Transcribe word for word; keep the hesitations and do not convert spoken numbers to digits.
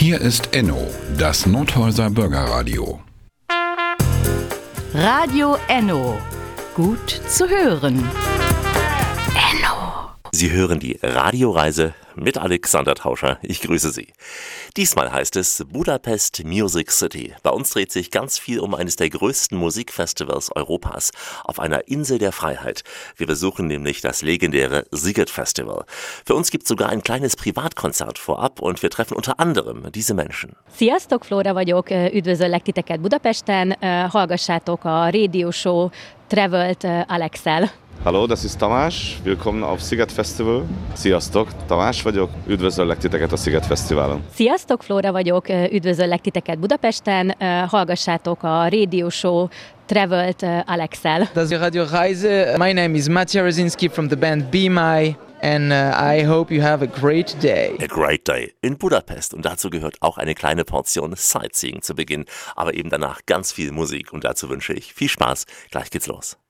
Hier ist Enno, das Nordhäuser Bürgerradio. Radio Enno. Gut zu hören. Enno. Sie hören die Radioreise mit Alexander Tauscher. Ich grüße Sie. Diesmal heißt es Budapest Music City. Bei uns dreht sich ganz viel um eines der größten Musikfestivals Europas auf einer Insel der Freiheit. Wir besuchen nämlich das legendäre Sziget Festival. Für uns gibt es sogar ein kleines Privatkonzert vorab und wir treffen unter anderem diese Menschen. Sziasztok, Flóra vagyok, üdvözöllek titeket Budapesten, hallgassátok a Radio Show Travelt Alexel. Hallo, das ist Tamás, willkommen auf Sziget Festival. Sziasztok, Tamás vagyok, üdvözöllek titeket a Sziget Fesztiválon. Sziasztok, Flóra vagyok, üdvözöllek titeket Budapesten, hallgassátok a Radio Show Travelt Alexel. Das ist Radio Reise. My name is Mattia Rosinski from the band Be My. And uh, I hope you have a great day. A great day in Budapest. Und dazu gehört auch eine kleine Portion Sightseeing zu Beginn. Aber eben danach ganz viel Musik. Und dazu wünsche ich viel Spaß. Gleich geht's los.